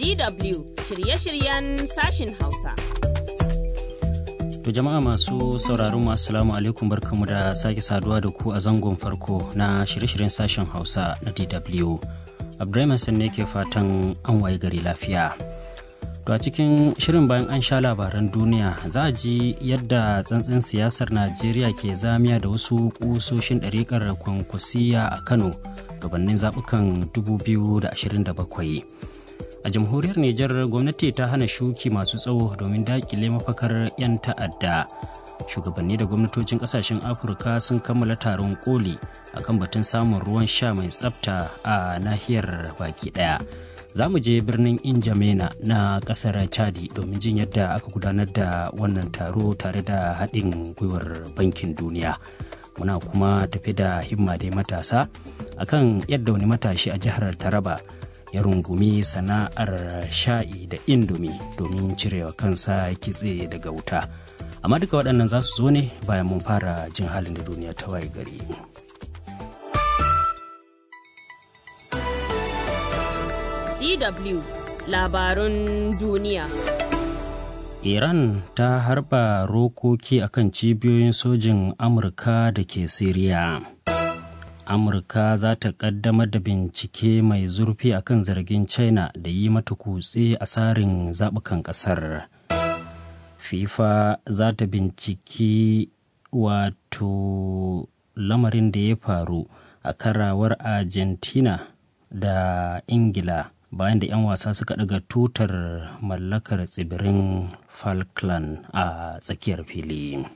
DW shirye-shiryen sashin Hausa. To jama'a masu sauraron mu assalamu alaikum, barkamu da sake saduwa da ku a zangon farko na shirye-shiryen sashen Hausa na DW. Abdurrahman Hassan ne ke fatan an waye gari lafiya. To a cikin shirin bayan an sha labaran duniya za a ji yadda tsantsin siyasar Najeriya ke zamiya da wasu kusoshin ɗariƙar kwankwasiya a Kano gabanin zaɓukan 2027. A jamhuriyar Nijar gwamnati ta hana shuki masu tsawo domin daƙile mafakar 'yan ta'adda. Shugabanni da gwamnatocin ƙasashen Afirka sun kammala taron koli akan batun samun ruwan sha mai tsafta a nahiyar baki ɗaya. Za mu je birnin Injamena na ƙasar Chadi domin jin yadda aka gudanar da wannan taro tare da haɗin gwiwar Bankin Duniya. Muna kuma tafi da himma dai matasa akan yadda wani matashi a jihar Taraba ya rungumi sana'ar sha'i da indomi domin cirewa kansa kitse daga wuta. Amma duka waɗannan za su zo ne bayan mun fara jin halin da duniya ta waye gari. DW labarun duniya. Iran ta harba rokoki akan cibiyoyin sojin Amurka da ke Siriya. Amurka za ta kaddamar da bincike mai zurfi akan zargin China da yi mata kutse a tsarin zaɓukan ƙasar. FIFA za ta binciki wato lamarin da ya faru a karawar Argentina da Ingila bayan da 'yan wasa suka ɗaga tutar mallakar tsibirin Falkland a tsakiyar fili.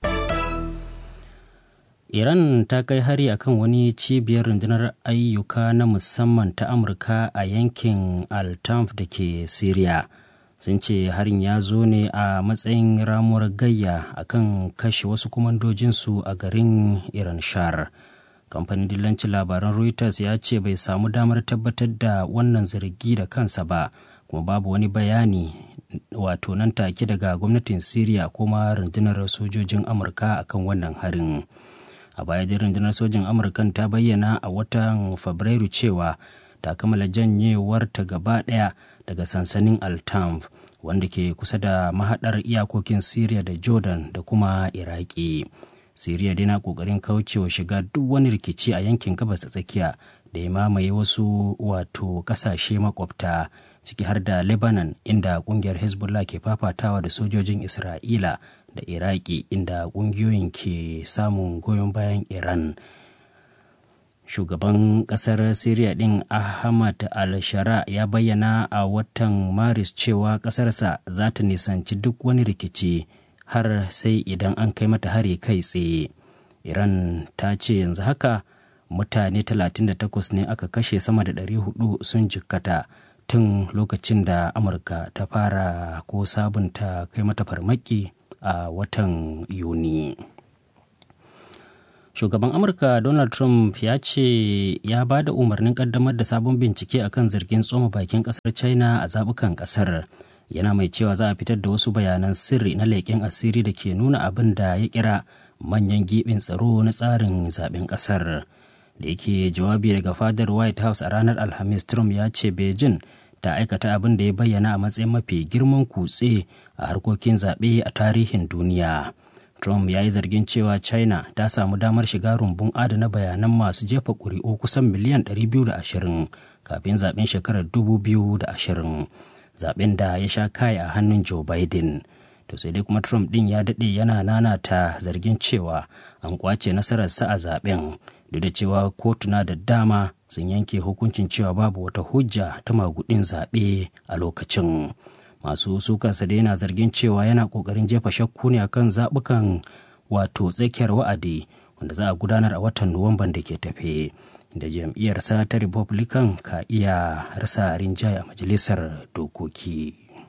Iran ta kai hari akan wani cibiyar rundunar ayyuka na musamman ta Amurka a yankin Al-Tanf da ke Siriya. Sun ce harin ya zo ne a matsayin ramuwar gayya akan kashe wasu kwamandojinsu a garin Iran Shar. Kamfanin dillancin labaran Reuters ya ce bai samu damar tabbatar da wannan zargi da kansa ba, kuma babu wani bayani wato nan take daga gwamnatin Siriya kuma rundunar sojojin Amurka akan wannan harin. A baya da rundunar sojin Amurkan ta bayyana a watan Fabrairu cewa ta kammala janyewarta gaba ɗaya daga sansanin Al-Tanf wanda ke kusa da mahaɗar iyakokin Siriya da Jordan da kuma Iraki. Siriya dai na ƙoƙarin kaucewa shiga duk wani rikici a yankin gabas ta tsakiya da ya mamaye wasu wato ƙasashe makwabta ciki har da Lebanon inda ƙungiyar Hezbollah ke fafatawa da sojojin Isra'ila da Iraki inda ƙungiyoyin ke samun goyon bayan Iran. Shugaban ƙasar Siriya ɗin Ahmad al-Shara ya bayyana a watan Maris cewa ƙasarsa za ta nisanci duk wani rikici har sai idan an kai mata hari kai tsaye. Iran ta ce yanzu haka mutane 38 ne aka kashe, sama da 400 sun jikkata tun lokacin da Amurka ta fara ko sabunta kai mata farmaki a watan Yuni. Shugaban Amurka Donald Trump ya ce ya ba da umarnin kaddamar da sabon bincike akan zargin tsoma bakin kasar China a zabukan kasar. Yana mai cewa za a fitar da wasu bayanan sirri na leƙen asiri da ke nuna abin da ya kira manyan giɓin tsaro na tsarin zaben kasar. Da yake jawabi daga fadar White House a ranar Alhamis, Trump ya ce Beijing ta aikata abin da ya bayyana a matsayin mafi girman kutse a harkokin zaɓe a tarihin duniya. Trump ya yi zargin cewa China ta samu damar shiga rumbun adana bayanan masu jefa ƙuri'u kusan miliyan 220 kafin zaɓen shekarar 2020. Zaɓen da ya sha kai a hannun Joe Biden. To sai dai kuma Trump ɗin ya daɗe yana nanata zargin cewa an ƙwace nasararsa a zaɓen, duk da cewa kotuna da dama sun yanke hukuncin cewa babu wata hujja ta magudin zaɓe a lokacin. Masu sukarsa da yana zargin cewa yana ƙoƙarin jefa shakku ne akan zaɓukan wato tsakiyar wa'adi wanda za a gudanar a watan Nuwamban da ke tafe, da jam'iyyarsa ta Republican ka iya rasa rinjaye a majalisar dokoki.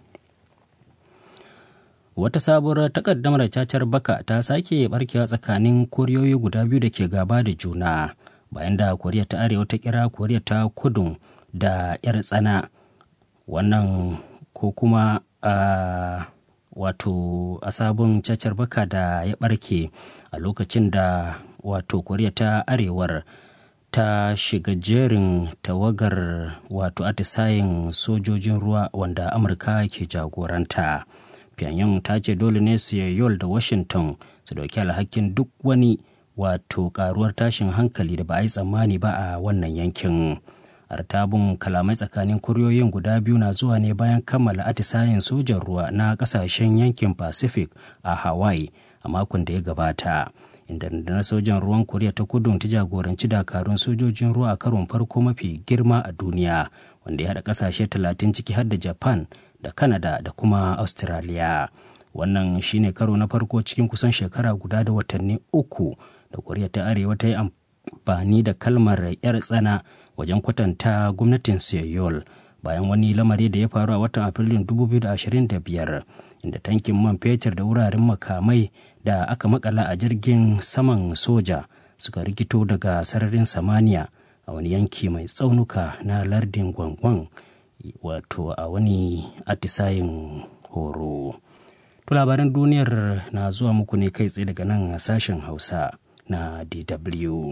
Wata sabuwar takaddamar cacar baka ta sake barkewa tsakanin Koriyoyi guda biyu da ke gaba da juna bayan da Koriya ta Arewa ta kira Koriya ta Kudu da 'yar tsana. Wannan ko kuma wato a sabon cacar baka da ya barke a lokacin da wato Koriya ta Arewar ta shiga jerin tawagar wato atisayen sojojin ruwa wanda Amurka ke jagoranta. Pyongyang ta ce dole ne Seoul da Washington su dauki alhakin duk wani wato karuwar tashin hankali da ba a yi tsammani ba a wannan yankin. Artabun kalamai tsakanin kuriyoyin guda biyu na zuwa ne bayan kammala atisayen sojan ruwa na kasashen yankin Pacific a Hawaii a makon da ya gabata, inda rundunar sojan ruwan Koriya ta Kudu ta jagoranci dakarun sojojin ruwa a karon farko mafi girma a duniya, wanda ya haɗa ƙasashe 30 ciki har da Japan da Canada da kuma Australia. Wannan shine karo na farko cikin kusan shekara guda da watanni 3 da Koriya ta Arewa ta yi amfani da kalmar 'yar tsana wajen kwatanta gwamnatin Seoul bayan wani lamari da ya faru a watan Afrilun 2025, inda tankin man fetur da wuraren makamai da aka makala a jirgin saman soja suka rikito daga sararin samaniya a wani yanki mai tsaunuka na lardin Gwangwang, wato a wani atisayin horo. To labaran duniyar na zuwa muku ne kai tsaye daga nan sashen Hausa na DW.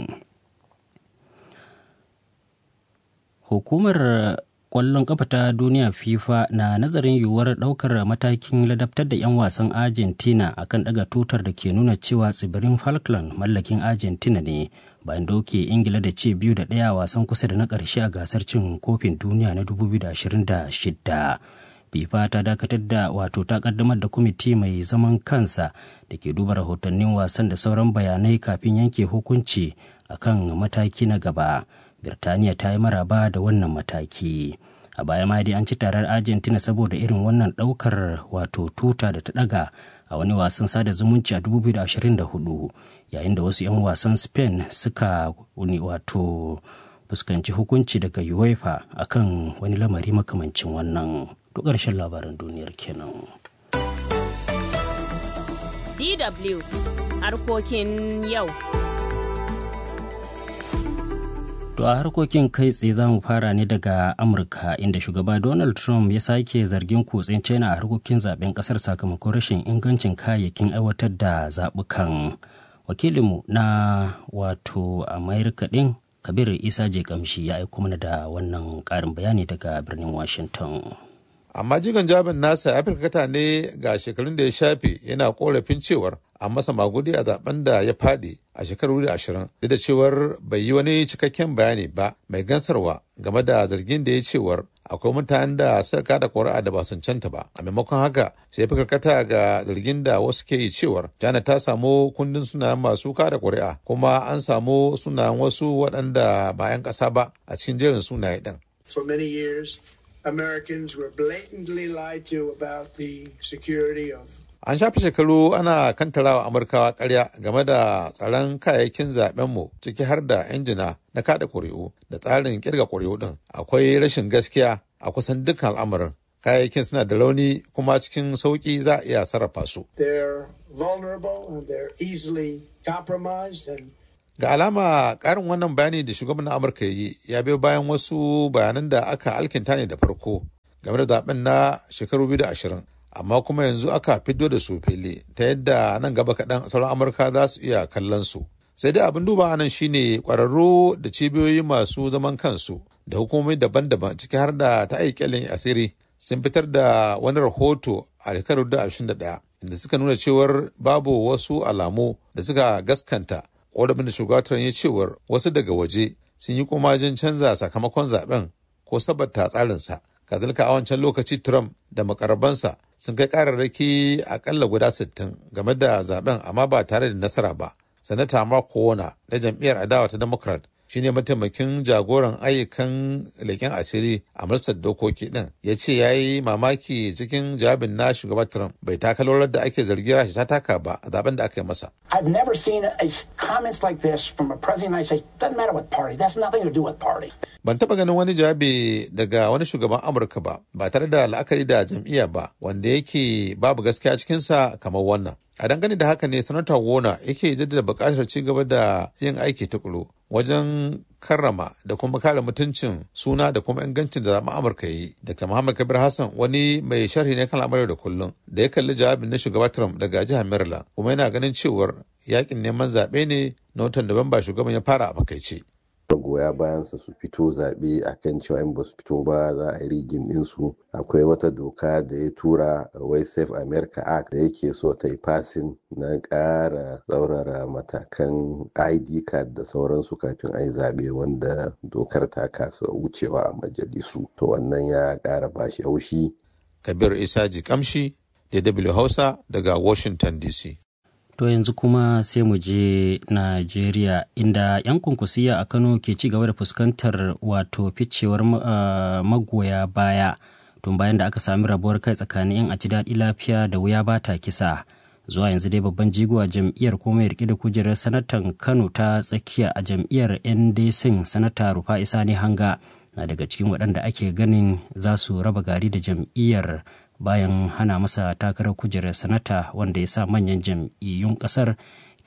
Hukumar ƙwallon ƙafa ta duniya FIFA na nazarin yiwuwar ɗaukar matakin ladabtar da 'yan wasan Argentina akan ɗaga tutar da ke nuna cewa tsibirin Falkland mallakin Argentina ne bayan doke Ingila da ci 2-1 wasan kusa da na ƙarshe a gasar cin kofin duniya na 2026. FIFA ta dakatar da ta kaddamar da kwamiti mai zaman kansa da ke duba rahotannin wasan da sauran bayanai kafin yanke hukunci akan mataki na gaba. Birtaniya ta yi maraba da wannan mataki. A baya ma dai an ci tarar Argentina saboda irin wannan daukar tuta da ta daga a wani wasan sada zumunci a 2024, yayin da wasu 'yan wasan Spain suka fuskanci hukunci daga UEFA akan wani lamari makamancin wannan. Duk ƙarshen labaran duniyar kenan. DW harkokin yau. To a harkokin kai tsaye za mu fara ne daga Amurka, inda shugaba Donald Trump ya sake zargin kutsen China a harkokin zaben kasar sakamakon rashin ingancin kayayyakin aiwatar da zaɓukan. Wakilinmu na Amerika ɗin Kabir Isa Je Kamshi ya aiko mana da wannan ƙarin bayani daga birnin Washington. Amma jigon jabin nasa Afirka ne ga shekarun da ya shafe yana korafin cewar an masa magudi a zaben da ya fadi a shekaru 20, duk da cewar bai yi wani cikakken bayani ba mai gansarwa game da zargin da ya cewar akwai mutanen da suka kada ƙuri'a da ba sun canta ba. A maimakon haka sai fi karkata ga zargin da wasu ke yi cewar China ta samu kundin sunayen masu kada ƙuri'a, kuma an samu sunayen wasu waɗanda ba 'yan ƙasa ba a cikin jerin sunaye ɗin. For many years, Americans were blatantly lied to about the security of. An shafi shekaru ana kantarawa Amurkawa ƙarya game da tsaron kayayyakin zaɓenmu, ciki har da injina na kada ƙuri'u da tsarin ƙirga ƙuri'u ɗin. Akwai rashin gaskiya a kusan dukkan al'amarin. Kayayyakin suna da rauni kuma cikin sauƙi za a iya sarrafa su. They're vulnerable and they're easily compromised and. Ga alama ƙarin wannan bayani da shugaban Amurka yi ya biyo bayan wasu bayanan da aka alkinta ne da farko game da zaben na shekaru 2020, amma kuma yanzu aka fiddo da su fili ta yadda nan gaba kaɗan sauran Amurka za su iya kallon su. Sai dai abin duba nan shine ƙwararru da cibiyoyi masu zaman kansu da hukumomi daban-daban ciki har da ta aikin asiri sun fitar da wani rahoto a shekaru 2021 inda suka nuna cewar babu wasu alamu da suka gaskanta ƙorafin da shugaban ya cewar wasu daga waje sun yi komajin canza sakamakon zaben ko sabata tsarinsa. Kazalika a wancan lokaci Trump da makarabansa sun kai kararraki akalla guda 60 game da zaben, amma ba tare da nasara ba. Sanata Mark Warner na jam'iyyar adawa ta Democrat shine mataimakin jagoran ayyukan leƙen asiri a majalisar dokoki din, ya ce ya yi mamaki cikin jawabin na shugaban Trump bai taka rawar da ake zargi Rasha ta taka ba a zaben da aka yi masa. I've never seen comments like this from a president. I say, doesn't matter what party. That's nothing to do with party. Ban taɓa ganin wani jawabi daga wani shugaban Amurka ba tare da la'akari da jam'iyya ba wanda yake babu gaskiya cikinsa kamar wannan. A dangane da haka ne sanata Warner yake jaddada buƙatar ci gaba da yin aiki tukuru wajen karrama da kuma kare mutuncin suna da kuma ingancin da zaɓen Amurka yi. Dr. Muhammad Kabir Hassan wani mai sharhi ne kan al'amuran da kullum da ya kalli jawabin na shugaba Trump daga jihar Maryland, kuma yana ganin cewar yakin neman zaɓe ne na watan Nuwamba shugaban ya fara a fakaice. magoya bayansa su fito zaɓe akan cewa in ba su fito ba za a yi rigin ɗinsu. Akwai wata doka da ya tura wai Safe America Act da yake so ta yi passing na ƙara tsaurara matakan ID card da sauransu kafin a yi zaɓe, wanda dokar ta kasa wucewa a majalisu. To wannan ya ƙara bashi haushi. Kabir Isaji Kamshi, DW Hausa daga Washington DC. To yanzu kuma sai mu je Najeriya, inda 'yan kunkusiya a Kano ke ci gaba da fuskantar wato ficewar magoya baya tun bayan da aka sami rabuwar kai tsakanin 'yan aci daɗi lafiya da wuya ba ta kisa. Zuwa yanzu dai babban jigo a jam'iyyar kuma ya rike da kujerar sanatan Kano ta tsakiya a jam'iyyar NDC, sanata Rufa'i Sani Hanga, na daga cikin waɗanda ake ganin za su raba gari da jam'iyyar bayan hana masa takarar kujerar sanata, wanda ya sa manyan jam'iyyun ƙasar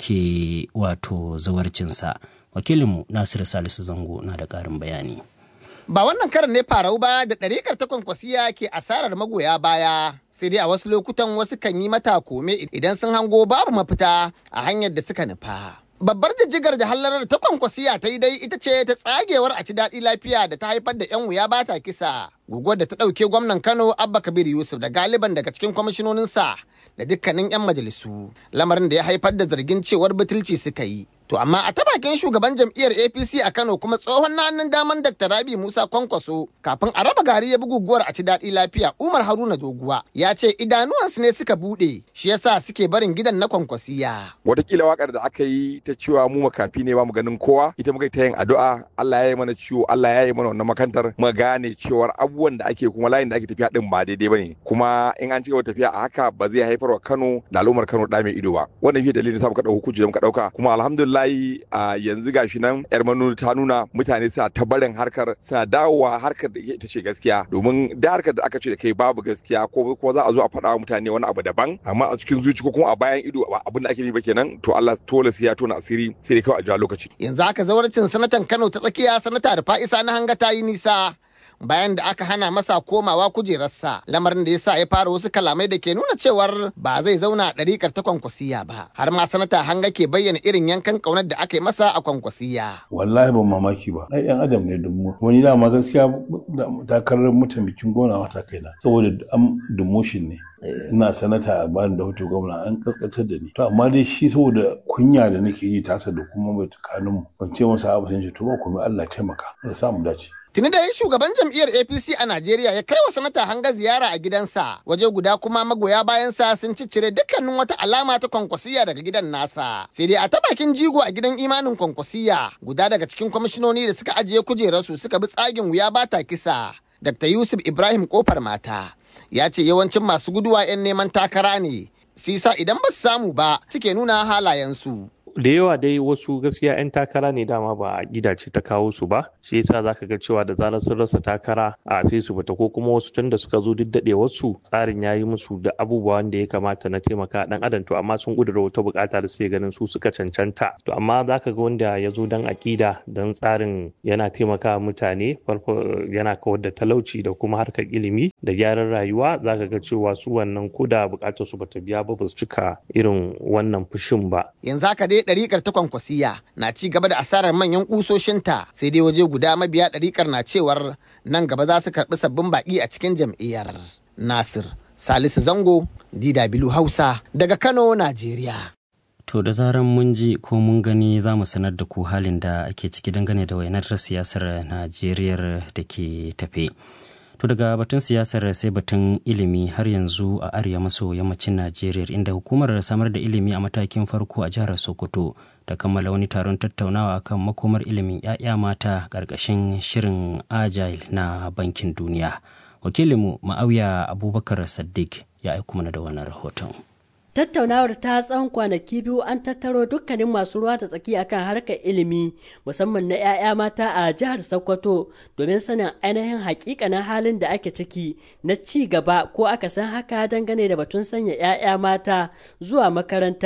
ke wato zawarcinsa. Wakilinmu Nasiru Salisu Zango na da ƙarin bayani. Ba wannan karin ne farau ba da ɗarikar ta Kwankwasiya ke asarar magoya baya, sai dai a wasu lokutan wasu kan yi mata kome idan sun hango babu mafita a hanyar da suka nufa. Babbar jijjigar da hallarar ta Kwankwasiya ta yi dai ita ce ta tsagewar a ci daɗi lafiya da ta haifar da 'yan wuya ba ta kisa. Guguwar da ta ɗauke gwamnan Kano Abba Kabir Yusuf da galiban daga cikin kwamishinoninsa da dukkanin 'yan majalisu, lamarin da ya haifar da zargin cewar butulci suka yi. To amma a ta bakin shugaban jam'iyyar APC a Kano kuma tsohon na hannun daman Dr. Rabi Musa Kwankwaso, kafin a raba gari ya bi guguwar a ci daɗi lafiya, Umar Haruna Doguwa ya ce idanuwansu ne suka buɗe, shi yasa suke barin gidan na Kwankwasiya. Wataƙila wakar da aka yi ta cewa mu makafi ne ba mu ganin kowa, ita muka ta yin addu'a, Allah ya yi mana ciwo, Allah ya yi mana wannan makantar, mu gane cewar abubuwan da ake kuma layin da ake tafiya din ba daidai bane, kuma in an ci gaba tafiya a haka ba zai haifar wa Kano da al'ummar Kano da mai ido ba. Wannan shi dalilin sa muka dauko hukunci da muka dauka, kuma alhamdulillah a yanzu gashi nan yar manuni ta nuna mutane suna ta barin harkar, suna dawowa harkar da ita ce gaskiya, domin da harkar da aka ce da kai babu gaskiya ko za a zo a faɗa wa mutane wani abu daban, amma a cikin zuci ko kuma a bayan ido abin da ake yi ba kenan, to Allah tole sai ya tona asiri, sai dai kawai a ja lokaci. Yanzu aka zawarcin sanatan Kano ta tsakiya, sanata Rufa'i Sani Hanga ta yi nisa bayan da aka hana masa komawa kujerarsa, lamarin da ya sa ya fara wasu kalamai da ke nuna cewar ba zai zauna a ɗarikar ta Kwankwasiya ba. Har ma sanata Hanga ke bayyana irin yankan ƙaunar da aka yi masa a Kwankwasiya. Wallahi ban mamaki ba, ai yan adam ne dummu. Wani dama gaskiya takarar mataimakin gwamna wata kaina, saboda am demotion ne. Ina sanata a bani da hoto gwamna an kaskatar da ni. To amma dai shi saboda kunya da nake yi tasa da kuma mai tukanin mu, ban ce masa abu sai to ba kuma Allah taimaka, ya samu dace. Tuni da shugaban jam'iyyar APC a Najeriya ya kai wa sanata Hanga ziyara a gidansa, waje guda kuma magoya bayansa sun ciccire dukkanin wata alama ta Kwankwasiya daga gidan nasa. Sai dai a ta bakin jigo a gidan imanin Kwankwasiya, guda daga cikin kwamishinoni da suka ajiye kujerarsu suka bi tsagin wuya ba ta kisa, Dr. Yusuf Ibrahim Kofar Mata, ya ce yawancin masu guduwa 'yan neman takara ne, su yasa idan ba su samu ba suke nuna halayensu. Da yawa dai wasu gaskiya 'yan takara ne dama ba a gidace ta kawo su ba, shi yasa zaka ga cewa da zarar sun rasa takara a sai su fita, ko kuma wasu tun da suka zo duk daɗewar su tsarin yayi musu da abubuwan da ya kamata na taimaka dan adam, to amma sun kudura wata bukata da suke ganin su suka cancanta. To amma zaka ga wanda ya zo dan akida, dan tsarin yana taimaka mutane, farko yana kawar da talauci da kuma harkar ilimi da gyaran rayuwa, zaka ga cewa su wannan koda bukatar su bata biya ba su cika irin wannan fushin ba. Yanzu haka dai ɗarikar ta Kwankwasiya na ci gaba da asarar manyan kusoshinta, sai dai waje guda mabiya ɗarikar na cewar nan gaba za su karɓi sabbin baƙi a cikin jam'iyyar. Nasir Salisu Zango, DW Hausa daga Kano, Najeriya. To da zaran mun ji ko mun gani za mu sanar da ku halin da ake ciki dangane da wainar siyasar Najeriya da ke tafe. To daga batun siyasar sai batun ilimi har yanzu a arewa maso yammacin Najeriya, inda hukumar samar da ilimi a matakin farko a jihar Sokoto ta kammala wani taron tattaunawa kan makomar ilimin 'ya'ya mata ƙarƙashin shirin Agile na Bankin Duniya. Wakilinmu Ma'auya Abubakar Saddiq ya aiko mana da wannan rahoton. Tattaunawar ta tsawon kwanaki biyu an tattaro dukkanin masu ruwa da tsaki akan harkar ilimi musamman na 'ya'ya mata a jihar Sokoto domin sanin ainihin hakikanin halin da ake ciki na ci gaba ko aka san haka dangane da batun sanya 'ya'ya mata zuwa makaranta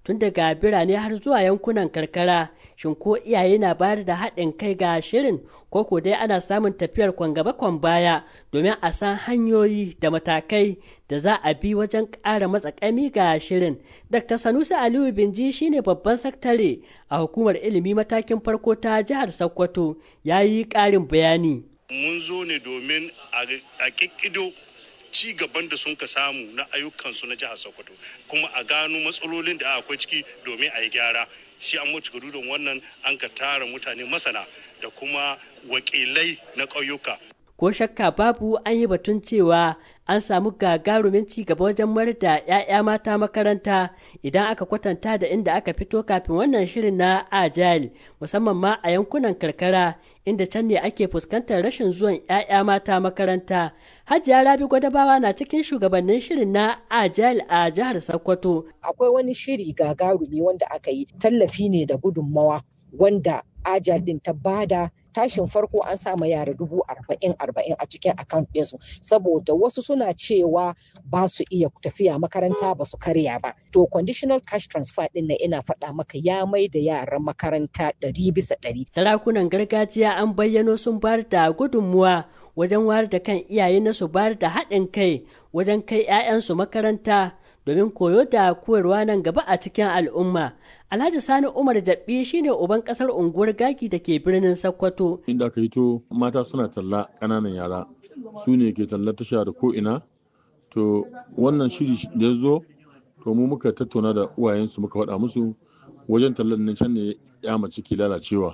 tun daga birane har zuwa yankunan karkara. Shin ko iyaye na bayar da haɗin kai ga shirin ko dai ana samun tafiyar kwan gaba kwan baya domin a san hanyoyi da matakai da za a bi wajen ƙara matsakami ga shirin. Dr. Sanusi Aliyu Binji shine babban sakatare a hukumar ilimi matakin farko ta jihar Sokoto, ya yi ƙarin bayani. Mun zo ne domin a ƙiƙido ci gaban da sun ka samu na ayyukansu na jihar Sokoto, kuma a gano matsalolin da akwai ciki domin a yi gyara. Shi an mutu gudun wannan an ka tara mutane masana da kuma wakilai na ƙauyuka. Ko shakka babu an yi batun cewa an samu gagarumin ci gaba wajen mayar da 'ya'ya mata makaranta idan aka kwatanta da inda aka fito kafin wannan shirin na Agile, musamman ma a yankunan karkara inda can ne ake fuskantar rashin zuwan 'ya'ya mata makaranta. Hajiya Rabi Gwadabawa na cikin shugabannin shirin na Agile a jihar Sokoto. Akwai wani shiri gagarumi wanda aka yi, tallafi ne da gudunmawa wanda Agile din ta bada. Tashin farko an sama yara 40,000 a cikin account ɗinsu, saboda wasu suna cewa ba su iya tafiya makaranta ba su karya ba. To conditional cash transfer ɗin na ina faɗa maka ya mai da yaran makaranta 100%. Sarakunan gargajiya an bayyano sun bayar da gudunmuwa wajen wayar da kan iyaye na su bayar da haɗin kai wajen kai 'ya'yansu makaranta domin koyo da koyarwa nan gaba a cikin al'umma. Alhaji Sani Umar Jabbi shine uban kasar unguwar Gaki da ke birnin Sokoto. Inda aka hito mata suna talla ƙananan yara, su ne ke talla tasha da ko'ina. To wannan shiri da ya zo, to mu muka tattauna da uwayensu muka faɗa musu wajen tallan nan can ne ya mace ke lalacewa.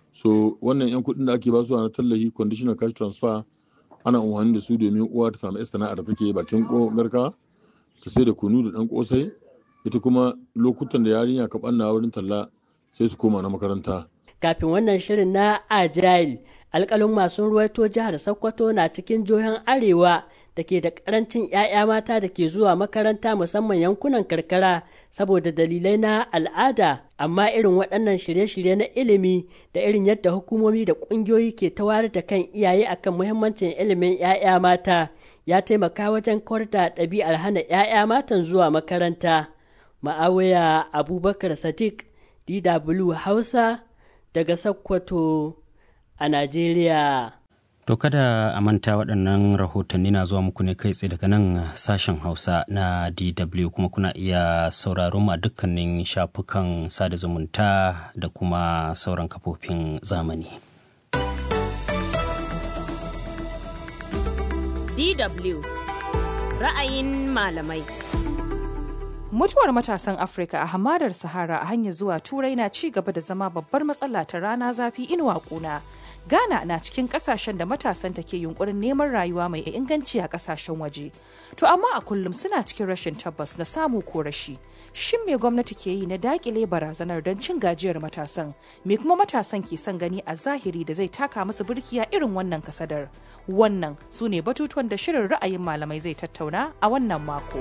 So wannan 'yan kuɗin da ake ba su na tallahi conditional cash transfer ana amfani da su domin uwa ta samu sana'a da take bakin garka. Ta sai da kunu da ɗan ƙosai, ita kuma lokutan da yarinya ka ɓanna wurin talla sai su koma na makaranta. Kafin wannan shirin na Agile, alƙalin masu ruwaito jihar Sokoto na cikin jihohin Arewa da ke da ƙarancin 'ya'ya mata da ke zuwa makaranta musamman yankunan karkara saboda dalilai na al'ada. Amma irin waɗannan shirye-shirye na ilimi da irin yadda hukumomi da ƙungiyoyi ke tawar da kan iyaye akan muhimmancin ilimin 'ya'ya mata ya taimaka wajen kawar da ɗabi'ar hana 'ya'ya matan zuwa makaranta. Ma'awiya Abubakar Sadiq, DW Hausa, daga Sokoto a Najeriya. To kada a manta waɗannan rahotanni na zuwa muku ne kai tsaye daga nan sashen Hausa na DW, kuma kuna iya sauraron mu a dukkanin shafukan sada zumunta da kuma sauran kafofin zamani. DW ra'ayin malamai. Mutuwar matasan Afirka a hamadar Sahara a hanyar zuwa Turai na ci gaba da zama babbar matsala ta rana zafi inuwa kuna. Ghana na cikin kasashen da matasan ta ke yunkurin neman rayuwa mai inganci a kasashen waje. To amma a kullum suna cikin rashin tabbas na samu ko rashi. Shin me gwamnati ke yi na dakile barazanar don cin gajiyar matasan? Me kuma matasan ke son gani a zahiri da zai taka musu birkiya irin wannan kasadar? Wannan su ne batutuwan da shirin ra'ayin malamai zai tattauna a wannan mako.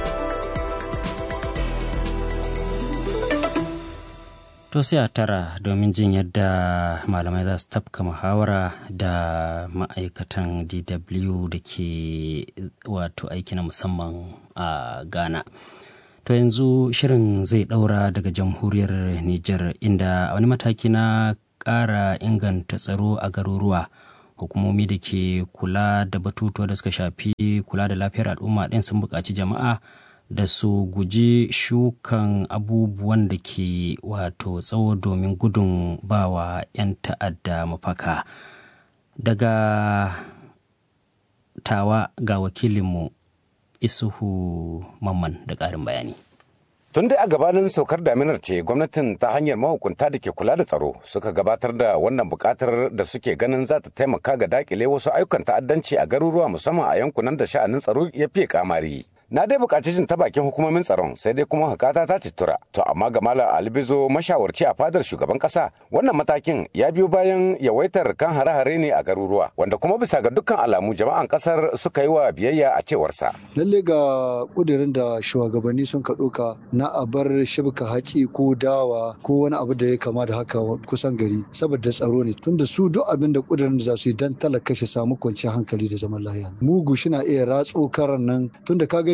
To sai a tara domin jin yadda malamai za su tafka muhawara da ma'aikatan DW da ke wato aiki na musamman a Ghana. To yanzu shirin zai ɗaura daga jamhuriyar Nijar, inda wani mataki na ƙara inganta tsaro a garuruwa. Hukumomi da ke kula da batutuwa da suka shafi kula da lafiyar al'umma ɗin sun buƙaci jama'a da su guji shukan abubuwan da ke wato tsawo domin gudun bawa 'yan ta'adda mafaka. Daga Tawa ga wakilinmu Isuhu Mamman da ƙarin bayani. Tun dai a gabanin saukar daminar ce gwamnatin ta hanyar mahukunta da ke kula da tsaro suka gabatar da wannan bukatar da suke ganin za ta taimaka ga dakile wasu ayyukan ta'addanci a garuruwa musamman a yankunan da sha'anin tsaro ya fiye kamari. Na dai bukaci jin ta bakin hukumomin tsaron sai dai kuma hakata ta citura. To amma ga Malam Albizo mashawarci a fadar shugaban kasa wannan matakin ya biyo bayan yawaitar kan hare-hare ne a garuruwa wanda kuma bisa ga dukkan alamu jama'an kasar suka yi wa biyayya a cewarsa. Lalle ga kudirin da shugabanni sun ka ɗauka na a bar shibka haƙi ko dawa ko wani abu da ya kama da haka kusan gari saboda tsaro ne tunda su duk abin da kudirin za su yi dan talaka shi samu kwanciyar hankali da zaman lafiya. Mugu shi na iya ratso karan nan tunda ka gani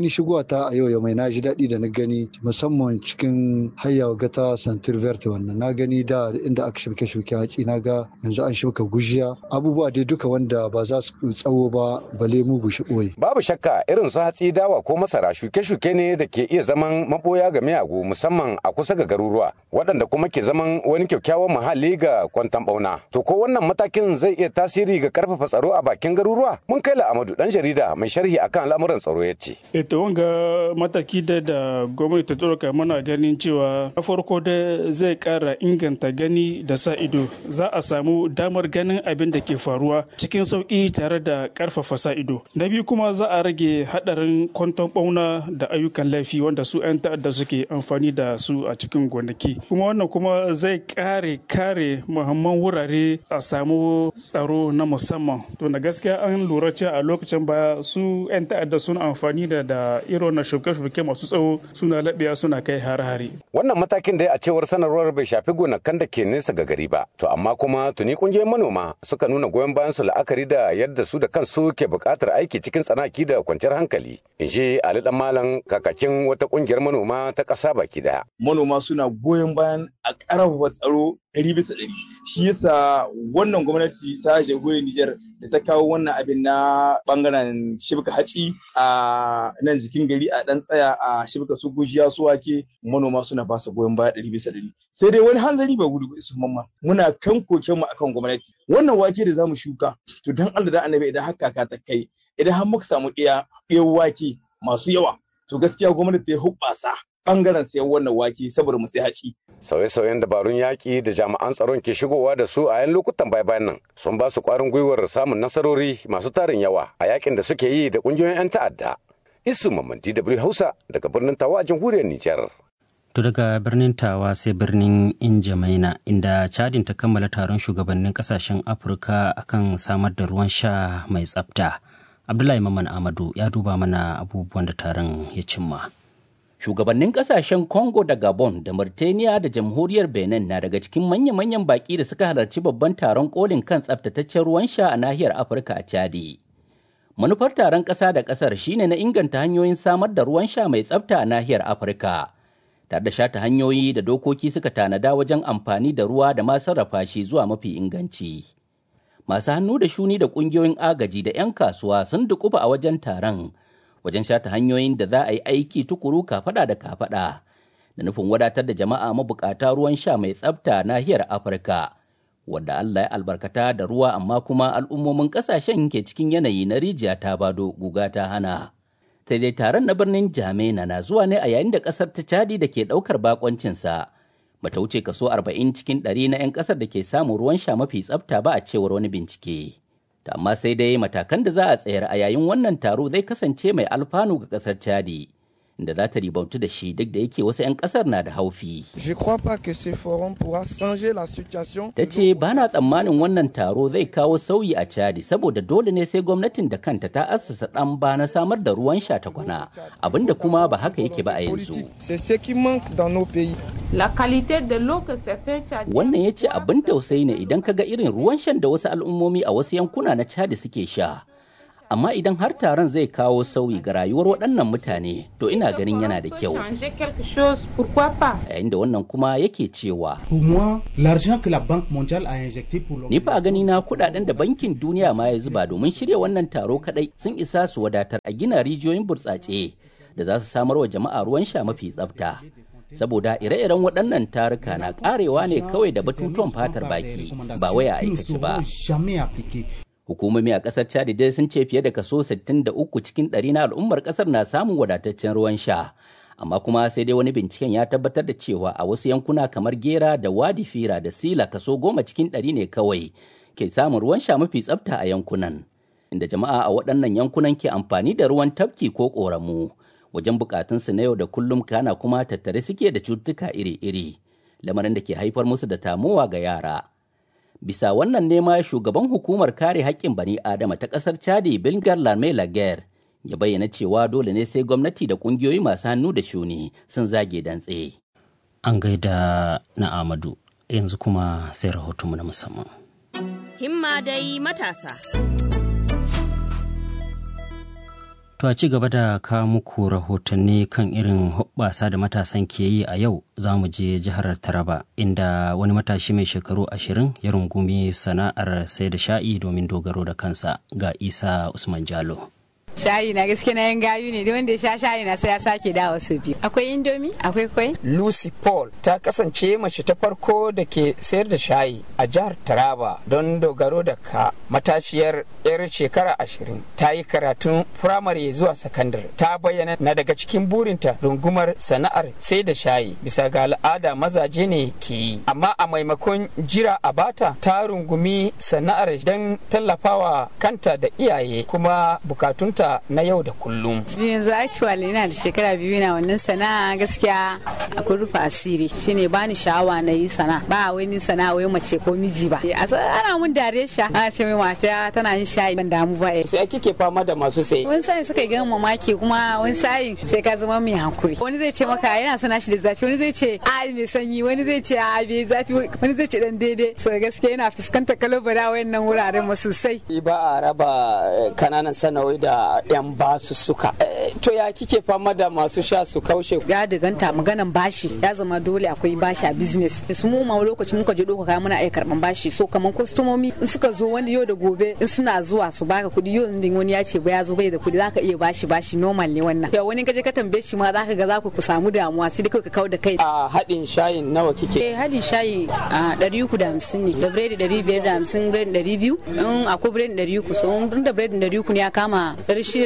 ni shigowa ta a yau mai na ji daɗi da na gani musamman cikin hayyawa gata santir verte wannan na gani da inda aka shuke haci na ga yanzu an shuka gujiya abubuwa dai duka wanda ba za su tsawo ba bale mugu shi ɓoye. Babu shakka irin su hatsi dawa ko masara shuke-shuke ne da ke iya zaman maboya ga miyagu musamman a kusa ga garuruwa waɗanda kuma ke zaman wani kyakkyawan muhalli ga kwantan bauna. To ko wannan matakin zai iya tasiri ga karfafa tsaro a bakin garuruwa? Mun kai Amadu dan jarida mai sharhi akan al'amuran tsaro ya ce. To wanga mataki da gwamnati ta ɗauka mana ganin cewa na farko da zai ƙara inganta gani da sa ido za a samu damar ganin abin da ke faruwa cikin sauƙi tare da ƙarfafa sa ido. Na biyu kuma za a rage haɗarin kwanton ɓauna da ayyukan laifi wanda su 'yan ta'adda suke amfani da su a cikin gonaki. Kuma wannan kuma zai kare muhimman wurare a samu tsaro na musamman. To na gaskiya an lura cewa a lokacin baya su 'yan ta'adda suna amfani da irin na shuke-shuke masu tsawo suna laɓewa suna kai hare-hare. Wannan matakin dai a cewar sanarwar bai shafi gonakan da ke nesa ga gari ba. To amma kuma tuni kungiyoyin manoma suka nuna goyon bayan su la'akari da yadda su da kansu ke buƙatar aiki cikin tsanaki da kwanciyar hankali. In ji Ali Dan Malam kakakin wata kungiyar manoma ta ƙasa baki daya. Manoma suna goyon bayan a ƙarfafa tsaro 100%. Shi yasa wannan gwamnati ta jamhuriyar Nijar da ta kawo wannan abin na bangaren shibka haci a nan jikin gari a dan tsaya a shibka su gujiya su wake manoma suna ba su goyon baya 100%. Sai dai wani hanzari ba gudu su mamma muna kan koken mu akan gwamnati. Wannan wake da zamu shuka to dan Allah da Annabi idan haka ka ta kai idan har muka samu iya wake masu yawa to gaskiya gwamnati ta hubbasa bangaren sayan wannan wake saboda mu sai haci. Sauye-sauyen dabarun yaƙi da jami'an tsaron ke shigowa da su a yan lokutan bayan nan sun ba su ƙwarin gwiwar samun nasarori masu tarin yawa a yakin da suke yi da ƙungiyoyin 'yan ta'adda. Isu Mamman DW Hausa daga birnin Tawa a jamhuriyar Nijar. To daga birnin Tawa sai birnin Injamaina inda Chadin ta kammala taron shugabannin kasashen Afirka akan samar da ruwan sha mai tsafta. Abdullahi Mamman Amadu ya duba mana abubuwan da taron ya cimma. Shugabannin kasashen Congo da Gabon da Mauritania da Jamhuriyar Benin na daga cikin manya-manyan baki da suka halarci babban taron kolin kan tsaftataccen ruwan sha a nahiyar Afirka a Chadi. Manufar taron ƙasa da ƙasar shine na inganta hanyoyin samar da ruwan sha mai tsafta a nahiyar Afirka, tare da shata hanyoyi da dokoki suka tanada wajen amfani da ruwa da ma sarrafa shi zuwa mafi inganci. Masu hannu da shuni da ƙungiyoyin agaji da 'yan kasuwa sun dukufa a wajen taron, wajen shata hanyoyin da za a yi aiki tukuru kafaɗa da kafaɗa, da nufin wadatar da jama'a mabukata ruwan sha mai tsafta nahiyar Afirka, wadda Allah ya albarkata da ruwa amma kuma al'ummomin ƙasashen ke cikin yanayi na rijiya ta bado guga ta hana. Sai dai taron na birnin Jamena na zuwa ne a yayin da ƙasar ta Chadi da ke ɗaukar bakoncinsa bata wuce kaso 40 cikin 100 na 'yan ƙasar da ke samun ruwan sha mafi tsafta ba a cewar wani bincike. Amma sai dai matakan da za a tsayar a yayin wannan taro zai kasance mai alfanu ga ƙasar Chadi, da za ta ribautu da shi duk da yake wasu 'yan ƙasar na da haufi. Ta ce ba na tsammanin wannan taro zai kawo sauyi a Chadi saboda dole ne sai gwamnatin da kanta ta assasa ɗan ba na samar da ruwan sha ta kwana, abinda kuma ba haka yake ba a yanzu. Wannan ya ce abin tausayi ne idan ka ga irin ruwan shan da wasu al'ummomi a wasu yankuna na Chadi suke sha. Amma idan har taron zai kawo sauyi ga rayuwar waɗannan mutane, to ina ganin yana da kyau. Yayin da wannan kuma yake cewa, ni fa a gani na kuɗaɗen da Bankin Duniya ma ya zuba domin shirya wannan taro kaɗai sun isa su wadatar a gina rijiyoyin burtsatse da za su samar wa jama'a ruwan sha mafi tsafta. Saboda ire-iren waɗannan taruka na ƙarewa ne kawai da batutuwan fatar baki, ba wai a aikace ba. Hukumomi a ƙasar Chad dai sun ce fiye da kaso 63 cikin 100 na al'ummar ƙasar na samun wadataccen ruwan sha. Amma kuma sai dai wani binciken ya tabbatar da cewa a wasu yankuna kamar Gera da Wadi Fira da Sila kaso 10 cikin 100 ne kawai ke samun ruwan sha mafi tsafta a yankunan. Inda jama'a a waɗannan yankunan ke amfani da ruwan tafki ko ƙoramu wajen buƙatunsu na yau da kullum, kana kuma tattare suke da cututtuka iri-iri, lamarin da ke haifar musu da tamowa ga yara. Bisa wannan nema shugaban hukumar kare haƙƙin bani Adama ta ƙasar Chadi Bilgar Lamé Laguerre ya bayyana cewa dole ne sai gwamnati da ƙungiyoyi masu hannu da shuni sun zage dantse. An gaida na Amadu, yanzu kuma sai rahotonmu na musamman. Himma dai matasa. To a ci gaba da kawo muku rahotanni kan irin hoɓɓasa da matasan ke yi a yau za mu je jihar Taraba inda wani matashi mai shekaru 20 ya rungumi sana'ar sai da sha'i domin dogaro da kansa ga Isa Usman Jalo. Shayi na gaske na yan gayu ne, wanda ya sha shayi na sai ya sake dawa su biyu. Akwai indomi, akwai kwai. Lucy Paul ta kasance mace ta farko da ke sayar da shayi a jihar Taraba don dogaro da ka. Matashiyar 'yar shekara 20 ta yi karatun firamare zuwa sakandare. Ta bayyana na daga cikin burinta rungumar sana'ar sai da shayi bisa ga al'ada mazaje ne ke yi. Amma a maimakon jira a bata ta rungumi sana'ar don tallafawa kanta da iyaye kuma bukatunta na yau da kullum. Yanzu actually ina da shekara 2 na wannan sana'a gaskiya akwai rufe asiri shine bani sha'awa na yi sana'a ba wani sana'a wai mace ko miji ba. Ana mun dare sha ana ce mai mata tana yin shayi ban damu ba. Sai kike fama da masu sayi. Wani sai suka ga mamaki kuma wani sai sai ka zama mai hankuri. Wani zai ce maka yana son shi da zafi, wani zai ce a mai sanyi, wani zai ce a bai zafi, wani zai ce dan daidai. So gaskiya yana fuskantar kalubale wayannan wuraren ma sosai. Ba a raba kananan sana'o'i da 'yan basu suka. To ya kike fama da masu sha su kaushe? Ya diganta maganan bashi ya zama dole akwai bashi a business. Su mu ma lokacin muka je doka kaya muna iya karban bashi, so kaman kwastomomi in suka zo wani yau da gobe in suna zuwa su baka kuɗi, yau in wani ya ce ba ya zo bai da kuɗi zaka iya bashi normal ne wannan. Ya wani kaje ka tambaye shi ma zaka ga za ku samu damuwa sai dai ka kawo da kai. A haɗin shayin nawa kike? Haɗin shayi a 350 ne, da biredi 550, biredi 200, in akwai biredi 300, so in da biredi 300 ne ya kama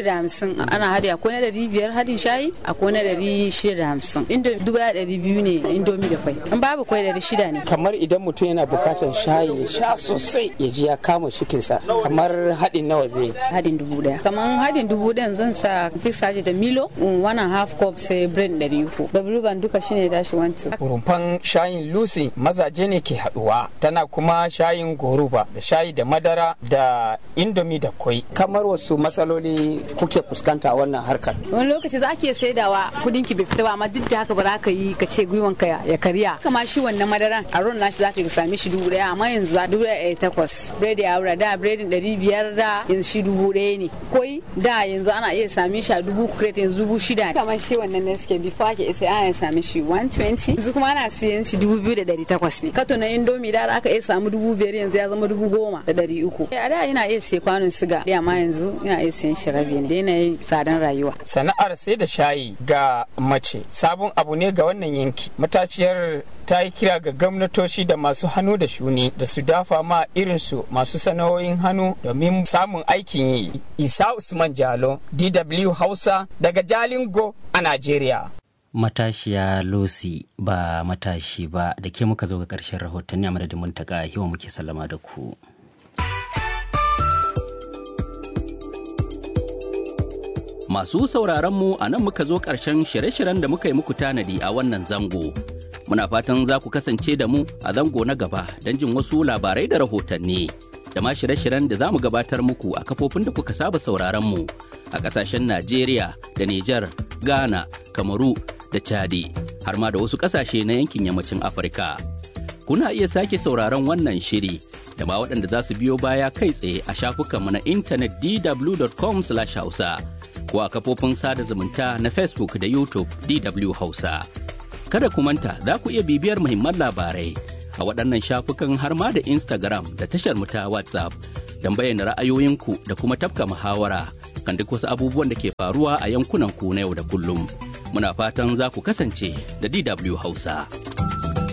650 ana hadi, akwai na 500 hadin shayi, akwai na 650. Indomi 1200 ne indomi da kwai, in babu kwai 600 ne. Kamar idan mutum yana bukatar shayi ya sha sosai ya ji ya kama shikinsa, kamar hadin nawa zai? Hadin 1000. Kamar hadin 1000 zan sa fixaji da Milo 1.5 cup sai bread 300. Da bluban duka shine dashi 1-2. Rumfan shayin Lucy mazaje ne ke haduwa, tana kuma shayin goruba da shayi da madara da indomi da kwai. Kamar wasu matsaloli kuke fuskanta wannan harkar? Wani lokaci za ki saidawa kudin ki bai fita ba, amma duk da haka ba za ka yi ka ce gwiwan ka ya karya. Kama shi wannan madaran a ron nashi za ka same shi 1000, amma yanzu za 1800. Bread ya wura da bread 500 da yanzu shi 1000 ne. Koi da yanzu ana iya same shi a 1000 crate yanzu 6000. Kama shi wannan ne suke before ake sai ana same shi 120. Yanzu kuma ana siyan shi 2800 ne. Kato na indomie da aka iya samu 5000 yanzu ya zama 10300. A da ina iya siya kwanon siga, amma yanzu ina iya siyan shi rabi ne. Da yanayin tsadan rayuwa. Sana'ar sai da shayi ga mace sabon abu ne ga wannan yanki. Mataciyar ta yi kira ga gwamnatoci da masu hannu da shuni da su dafa ma irinsu masu sana'o'in hannu domin samun aikin yi. Isa Usman Jalo, DW Hausa daga Jalingo a Najeriya. Matashiya Lucy ba matashi ba, da ke muka zo ga ƙarshen rahotanni a madadin Muntaka Hiwa muke sallama da ku. Masu sauraronmu a nan muka zo ƙarshen shirye-shiryen da muka yi muku tanadi a wannan zango. Muna fatan za ku kasance da mu a zango na gaba don jin wasu labarai da rahotanni. Da ma shirye-shiryen da za mu gabatar muku a kafofin da kuka saba sauraronmu a ƙasashen Najeriya da Nijar, Ghana, Kamaru da Chadi, har ma da wasu ƙasashe na yankin yammacin Afirka. Kuna iya sake sauraron wannan shiri da ma waɗanda za su biyo baya kai tsaye a shafukanmu na intanet dw.com/hausa. ko a kafofin sada zumunta na Facebook da YouTube DW Hausa. Kada ku manta za ku iya bibiyar muhimman labarai a waɗannan shafukan har ma da Instagram da tashar mu ta WhatsApp don bayyana ra'ayoyinku da kuma tafka muhawara kan duk wasu abubuwan da ke faruwa a yankunan ku na yau da kullum. Muna fatan za ku kasance da DW Hausa.